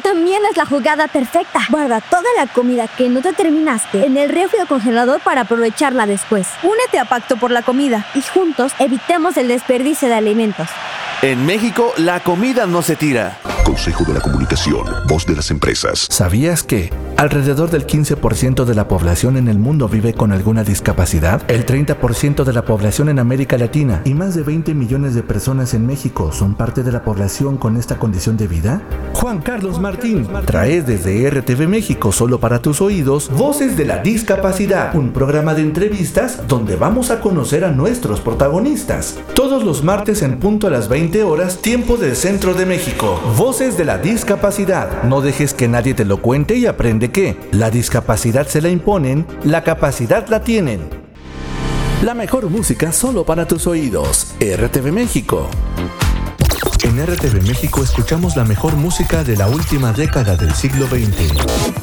también es la jugada perfecta. Guarda toda la comida que no te terminaste en el refri o congelador para aprovecharla después. Únete a Pacto por la Comida y juntos evitemos el desperdicio de alimentos. En México, la comida no se tira. Consejo de la Comunicación, voz de las empresas. ¿Sabías que alrededor del 15% de la población en el mundo vive con alguna discapacidad? El 30% de la población en América Latina y más de 20 millones de personas en México son parte de la población con esta condición de vida. Juan Carlos Martín trae desde RTV México, solo para tus oídos, Voces de la Discapacidad, un programa de entrevistas donde vamos a conocer a nuestros protagonistas. Todos los martes en punto a las 20 horas, tiempo del Centro de México. Voces de la Discapacidad. No dejes que nadie te lo cuente y aprende que la discapacidad se la imponen, la capacidad la tienen. La mejor música solo para tus oídos. RTV México. En RTV México escuchamos la mejor música de la última década del siglo XX.